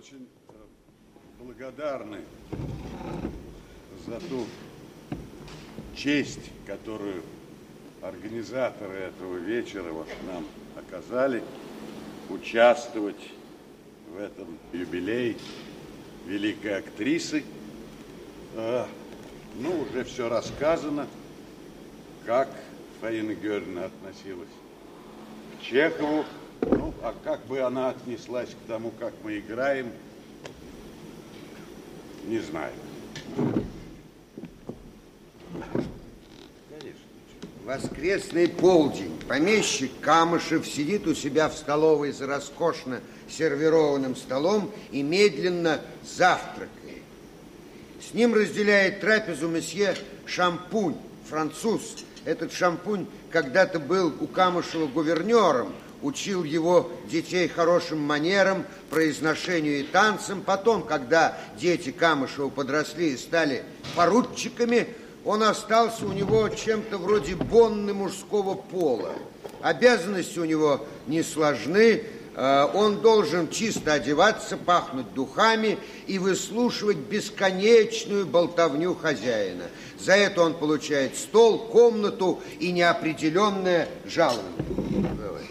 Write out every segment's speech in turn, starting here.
очень благодарны за ту честь, которую организаторы этого вечера вот нам оказали, участвовать в этом юбилее великой актрисы. Ну, уже все рассказано, как Фаина Георгиевна относилась к Чехову. Ну, а как бы она отнеслась к тому, как мы играем, не знаю. Воскресный полдень. Помещик Камышев сидит у себя в столовой за роскошно сервированным столом и медленно завтракает. С ним разделяет трапезу месье Шампунь, француз. Этот Шампунь когда-то был у Камышева гувернером, учил его детей хорошим манерам, произношению и танцам. Потом, когда дети Камышева подросли и стали поручиками, он остался у него чем-то вроде бонны мужского пола. Обязанности у него не сложны. Он должен чисто одеваться, пахнуть духами и выслушивать бесконечную болтовню хозяина. За это он получает стол, комнату и неопределенное жалование. Давай.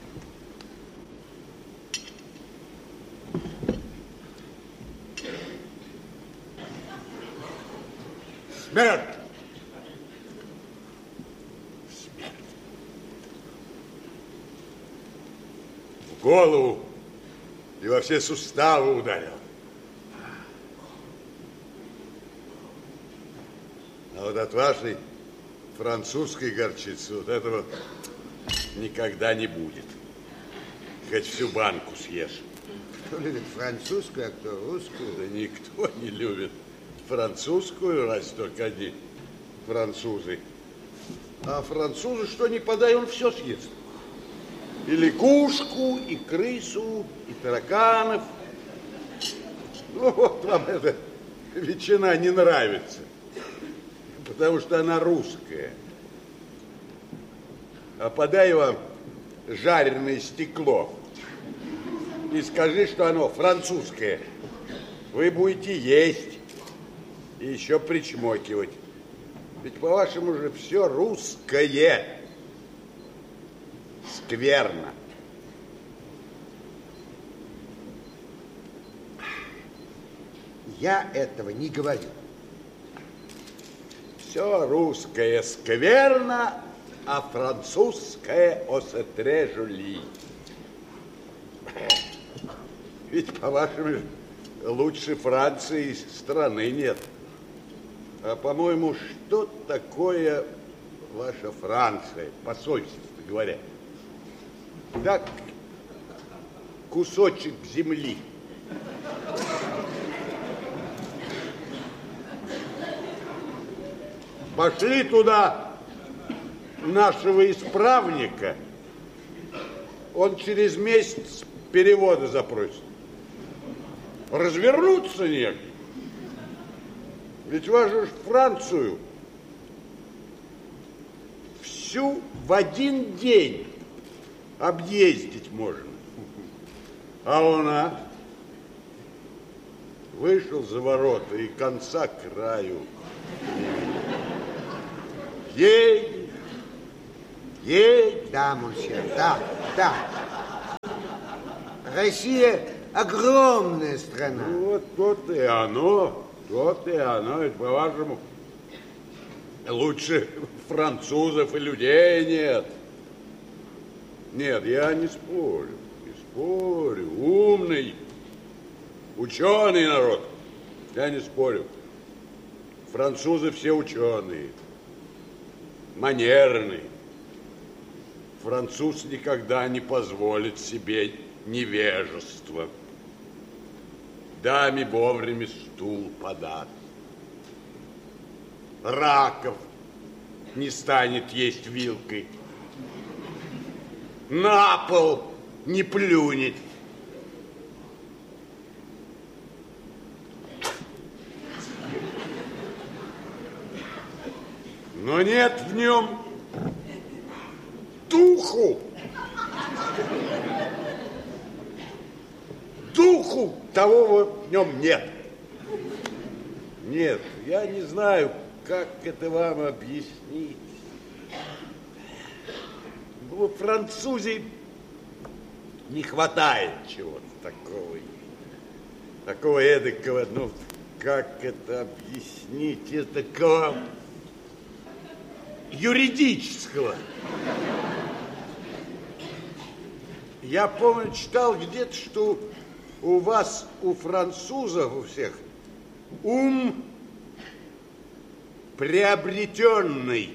Смерть! В голову и во все суставы ударил. А вот отважной французской горчицы вот этого никогда не будет. Хоть всю банку съешь. Кто любит французскую, а кто русскую? Да никто не любит французскую, раз только одни французы. А французы, что ни подай, он все съест. И лягушку, и крысу, и тараканов. Ну, вот вам эта ветчина не нравится, потому что она русская. А подай вам жареное стекло и скажи, что оно французское. Вы будете есть и еще причмокивать. Ведь, по-вашему же, все русское. Скверно. Я этого не говорю. Все русское скверно, а французское осетре жули. Ведь, по-вашему, лучше Франции страны нет. А, по-моему, что такое ваша Франция, по совести говоря? Так, кусочек земли. Пошли туда нашего исправника, он через месяц перевода запросит. Развернуться негде. Ведь вашу Францию всю в один день объездить можно. А он, вышел за ворота и конца к краю. Едет, едет. Да, мужчина, да, да. Россия огромная страна. Ну, вот то-то и оно, то-то и оно. Ведь, по-вашему, лучше французов и людей нет. Нет, я не спорю, не спорю. Умный, ученый народ. Я не спорю. Французы все ученые, манерные. Француз никогда не позволит себе невежества. Даме вовремя стул подаст. Раков не станет есть вилкой. На пол не плюнет. Но нет в нем духу. Духу духу того вот в нем нет. Нет, я не знаю, как это вам объяснить. Во французе не хватает чего-то такого эдакого, ну, как это объяснить, эдакого юридического. Я помню, читал где-то, что у вас, у французов, у всех, ум приобретенный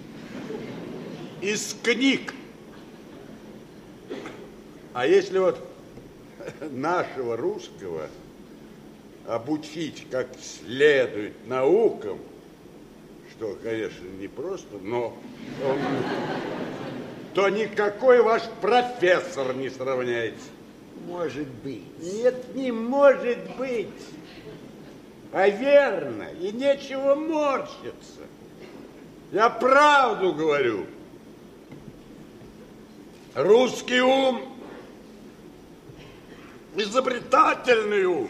из книг. А если вот нашего русского обучить как следует наукам, что, конечно, не просто, но то никакой ваш профессор не сравняется. Может быть. Нет, не может быть. А верно, и нечего морщиться. Я правду говорю. Русский ум, изобретательный ум.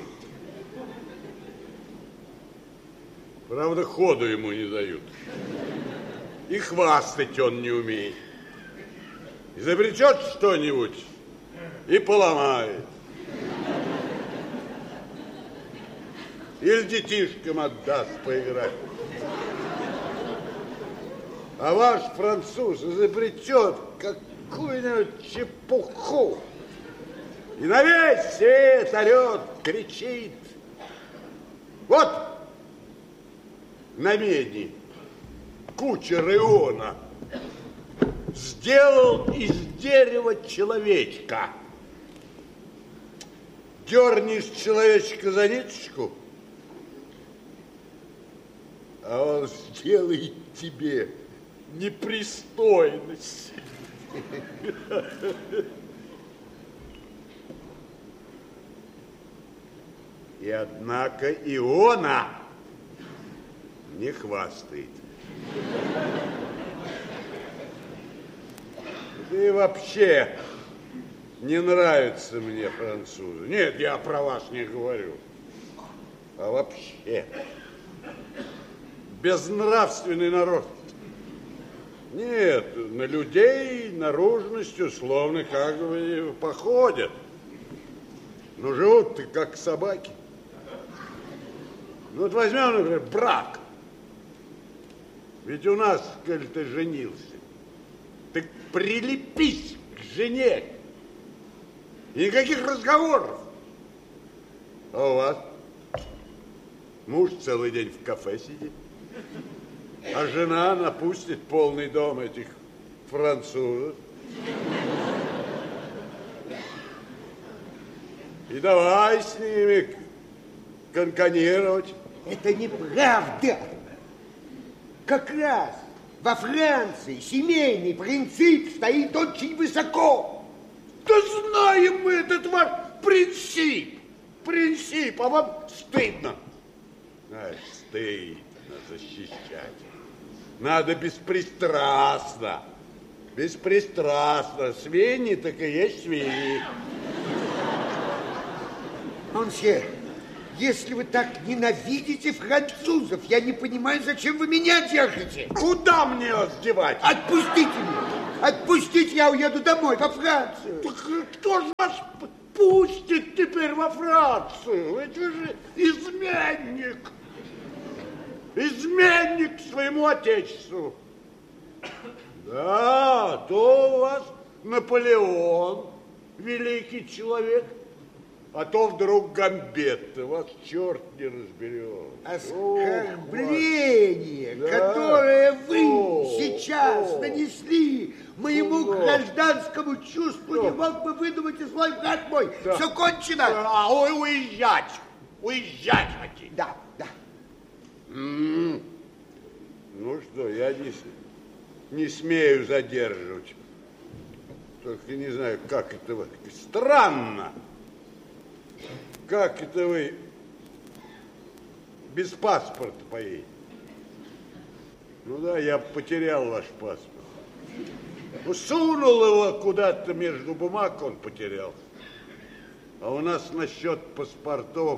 Правда, ходу ему не дают. И хвастать он не умеет. Изобретет что-нибудь и поломает. Или детишкам отдаст поиграть. А ваш француз изобретет какую-нибудь чепуху. И на весь свет орет, кричит. Вот на меди кучер Иона сделал из дерева человечка. Дернешь человечка за ниточку, а он сделает тебе непристойность. И однако Иона не хвастает. Да и вообще не нравятся мне французы. Нет, я про вас не говорю. А вообще безнравственный народ. Нет, на людей наружностью словно как бы походят. Но живут-то как собаки. Ну вот возьмем, например, брак. Ведь у нас, коль ты женился, так прилепись к жене. И никаких разговоров. А у вас муж целый день в кафе сидит, а жена напустит полный дом этих французов. И давай с ними конканировать. Это неправда. Как раз во Франции семейный принцип стоит очень высоко. Да знаем мы этот ваш принцип. Принцип, а вам стыдно. Ай, стыдно защищать. Надо беспристрастно. Беспристрастно. Свиньи так и есть свиньи. Монсье, если вы так ненавидите французов, я не понимаю, зачем вы меня держите. Куда мне вас девать? Отпустите меня. Отпустите, я уеду домой, во Францию. Так кто же вас пустит теперь во Францию? Ведь вы же изменник. Изменник своему отечеству. Да, то у вас Наполеон, великий человек. А то вдруг Гамбетта, вас черт не разберет. Оскорбление, которое вы сейчас нанесли моему гражданскому чувству, не мог бы выдумать и злой брат мой. Да. Все кончено. А уезжать. Уезжать хотите. Да, да. Ну что, я не смею задерживать. Только не знаю, как это странно. Как это вы без паспорта поедете? Ну да, я потерял ваш паспорт. Сунул его куда-то между бумаг, он потерял. А у нас насчет паспортов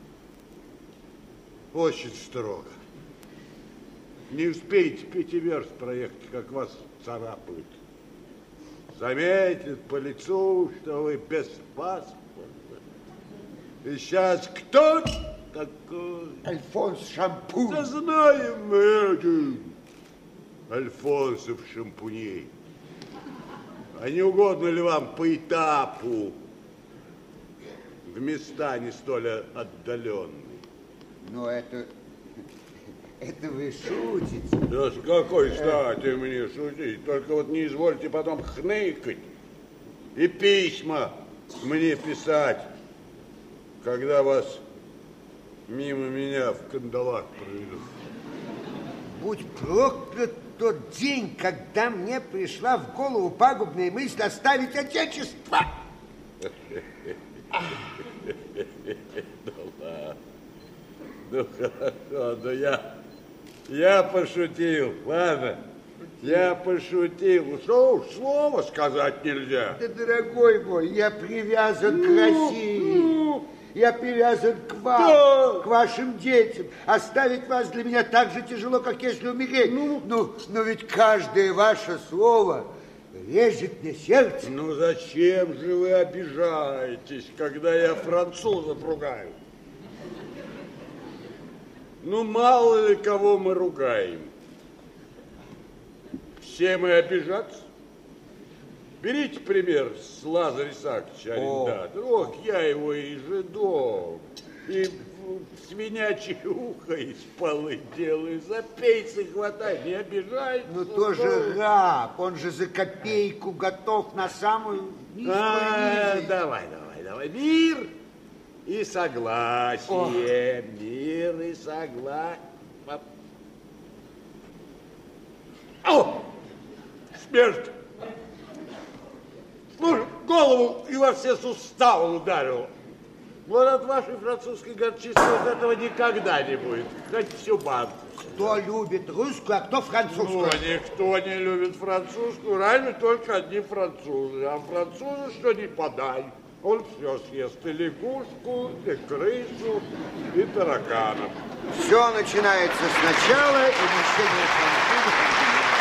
очень строго. Не успеете 5 верст проехать, как вас царапают. Заметят по лицу, что вы без паспорта. И сейчас кто такой? Альфонс Шампунь. Да знаем мы это. Альфонсов Шампуней. А не угодно ли вам по этапу в места не столь отдаленные? Ну, это вы шутите. Да с какой стати мне шутить? Только вот не извольте потом хныкать и письма мне писать, когда вас мимо меня в кандалах проведут. Будь проклят тот день, когда мне пришла в голову пагубная мысль оставить отечество. Да ладно. Ну хорошо, да я пошутил, ладно? Я пошутил. Что уж слова сказать нельзя. Да, дорогой мой, я привязан к России. Я привязан к вам, да, к вашим детям. Оставить вас для меня так же тяжело, как если умереть. Но ведь каждое ваше слово режет мне сердце. Ну зачем же вы обижаетесь, когда я французов ругаю? Ну мало ли кого мы ругаем. Все мы обижаться? Берите пример с Лазаря Исааковича арендатора. Ох, я его и жидом, и свинячье ухо из полы делаю, за пейсы хватай, не обижай. Ну тоже раб, он же за копейку готов на самую низкую низость. Давай. Мир и согласие. Мир и согласие. О! Смерть! Ну, голову и во все суставы ударил. Вот от вашей французской горчицы вот этого никогда не будет. Хоть всю банку. Кто любит русскую, а кто французскую? Ну, никто не любит французскую, разве только одни французы. А французу что ни подай, он все съест. И лягушку, и крысу, и тараканов. Все начинается сначала, и мучение французов.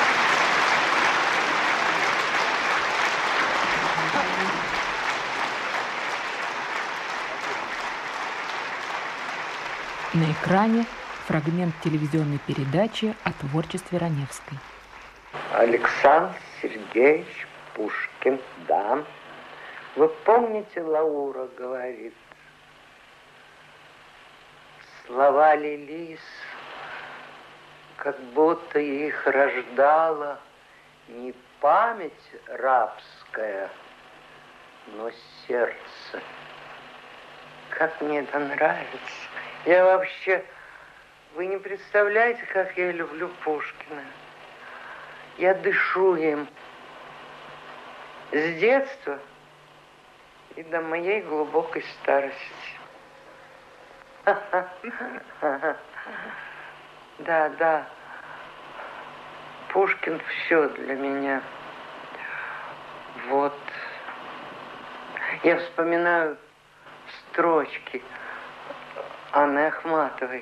На экране фрагмент телевизионной передачи о творчестве Раневской. Александр Сергеевич Пушкин, да. Вы помните, Лаура говорит, слова лились, как будто их рождала не память рабская, но сердце. Как мне это нравится. Я вообще... Вы не представляете, как я люблю Пушкина. Я дышу им с детства и до моей глубокой старости. Да. Пушкин все для меня. Вот. Я вспоминаю строчки Анны Ахматовой.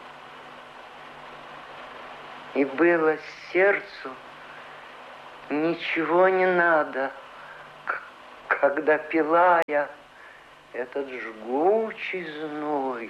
И было сердцу ничего не надо, когда пила я этот жгучий зной.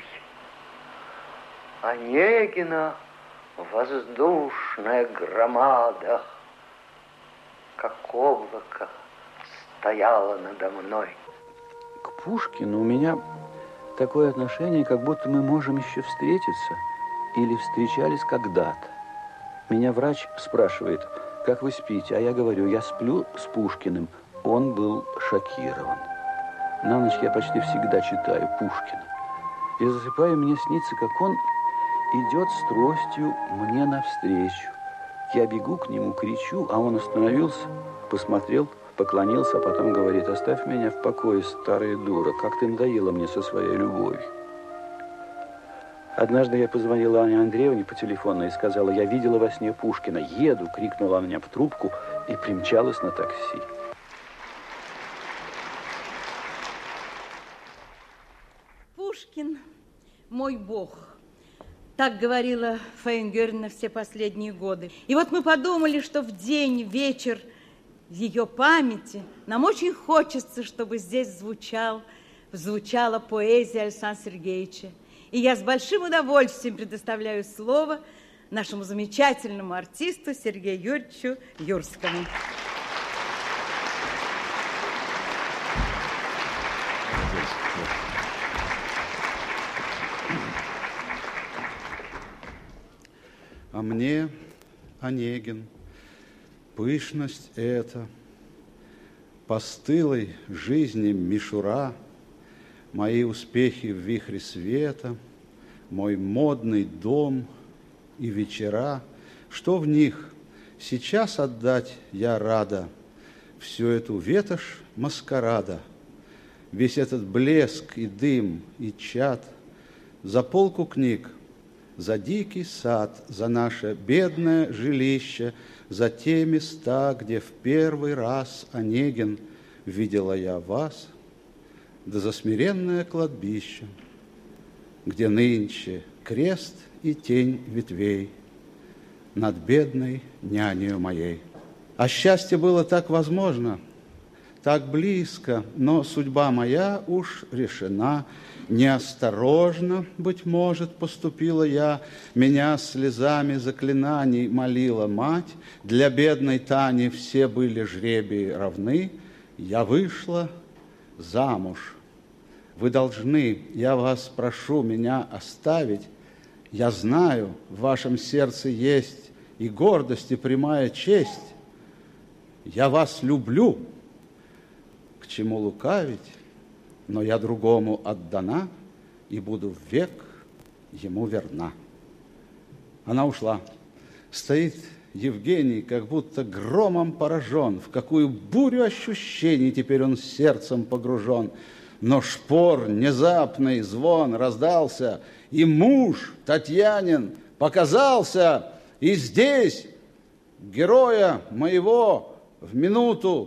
Онегина воздушная громада, как облако, стояла надо мной. К Пушкину у меня такое отношение, как будто мы можем еще встретиться или встречались когда-то. Меня врач спрашивает, как вы спите, а я говорю, я сплю с Пушкиным. Он был шокирован. На ночь я почти всегда читаю Пушкина. И засыпаю, мне снится, как он идет с тростью мне навстречу. Я бегу к нему, кричу, а он остановился, посмотрел, поклонился, а потом говорит, оставь меня в покое, старая дура, как ты надоела мне со своей любовью. Однажды я позвонила Анне Андреевне по телефону и сказала, я видела во сне Пушкина. Еду, крикнула она меня в трубку и примчалась на такси. Пушкин мой бог. Так говорила Фаина Георгиевна все последние годы. И вот мы подумали, что в день, вечер ее памяти нам очень хочется, чтобы здесь звучала поэзия Александра Сергеевича. И я с большим удовольствием предоставляю слово нашему замечательному артисту Сергею Юрьевичу Юрскому. А мне, Онегин, пышность эта, постылой жизни мишура, мои успехи в вихре света, мой модный дом и вечера, что в них сейчас отдать я рада, всю эту ветошь маскарада, весь этот блеск и дым и чад, за полку книг, за дикий сад, за наше бедное жилище, за те места, где в первый раз, Онегин, видела я вас, да за смиренное кладбище, где нынче крест и тень ветвей над бедной нянею моей. А счастье было так возможно, так близко, но судьба моя уж решена. Неосторожно, быть может, поступила я, меня слезами заклинаний молила мать, для бедной Тани все были жребии равны, я вышла замуж. Вы должны, я вас прошу, меня оставить, я знаю, в вашем сердце есть и гордость, и прямая честь, я вас люблю, к чему лукавить, но я другому отдана и буду век ему верна. Она ушла. Стоит Евгений, как будто громом поражен, в какую бурю ощущений теперь он сердцем погружен. Но шпор, внезапный звон раздался, и муж Татьянин показался, и здесь героя моего в минуту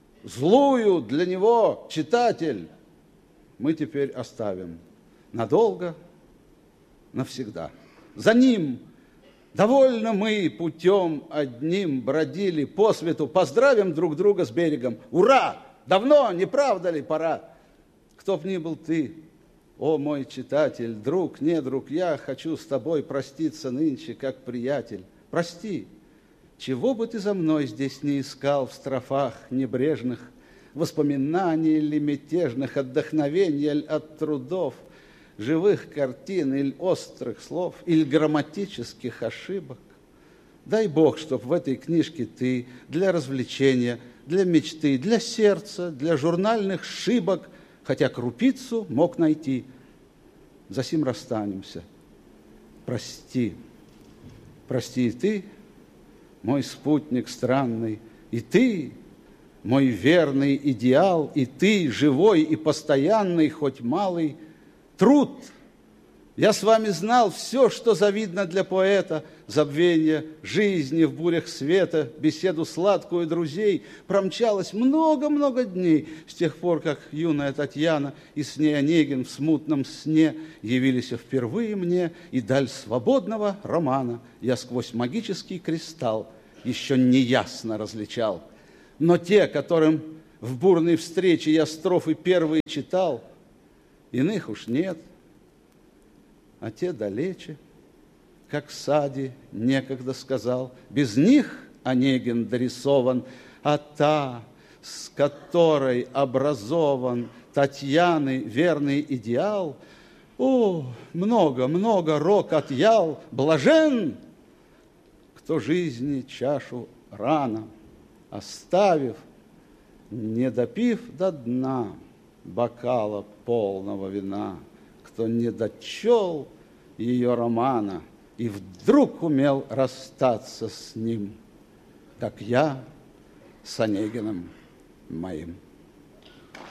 злую для него, читатель, мы теперь оставим надолго, навсегда. За ним довольно мы путем одним бродили по свету, поздравим друг друга с берегом. Ура! Давно, не правда ли, пора? Кто б ни был ты, о мой читатель, друг, не друг, я хочу с тобой проститься нынче, как приятель. Прости, чего бы ты за мной здесь не искал в строфах небрежных, воспоминаний ли мятежных, отдохновения ли от трудов, живых картин или острых слов, или грамматических ошибок. Дай Бог, чтоб в этой книжке ты для развлечения, для мечты, для сердца, для журнальных шибок, хотя крупицу мог найти. Засим расстанемся. Прости, прости и ты, мой спутник странный, и ты, мой верный идеал, и ты, живой и постоянный, хоть малый, труд. Я с вами знал все, что завидно для поэта, забвение жизни в бурях света, беседу сладкую друзей. Промчалось много-много дней с тех пор, как юная Татьяна и с ней Онегин в смутном сне явились впервые мне, и даль свободного романа я сквозь магический кристалл еще неясно различал. Но те, которым в бурной встрече я строфы первые читал, иных уж нет, а те далече, как Сади некогда сказал, без них Онегин дорисован, а та, с которой образован Татьяны верный идеал, о, много-много рок отъял, блажен, кто жизни чашу рано, оставив, не допив до дна бокала полного вина, кто не дочел ее романа и вдруг умел расстаться с ним, как я с Онегиным моим.